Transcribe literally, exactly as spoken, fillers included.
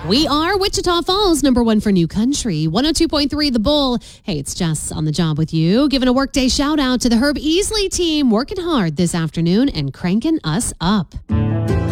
We are Wichita Falls, number one for new country, one oh two point three The Bull. Hey, it's Jess on the job with you, giving a workday shout out to the Herb Easley team, working hard this afternoon and cranking us up.